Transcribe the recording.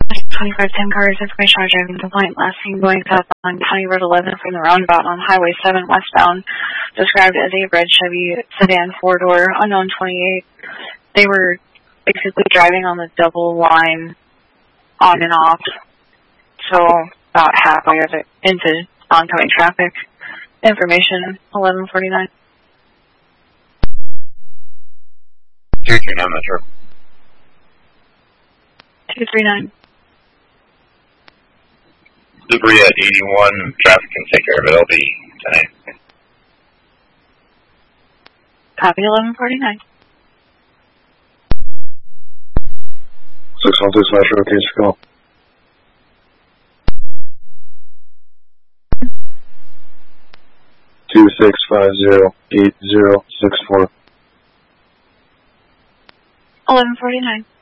2510 cars, information on driving complaint, last seen going south on County Road 11 from the roundabout on Highway 7 westbound, described as a red Chevy sedan 4-door, unknown 28. They were basically driving on the double line on and off, so about halfway into oncoming traffic. Information 1149. 239 Metro. 239. Debris at 81, traffic can take care of it, it'll be tonight. Copy 1149. 616 Metro, case to call. Two 650-8064. 1149.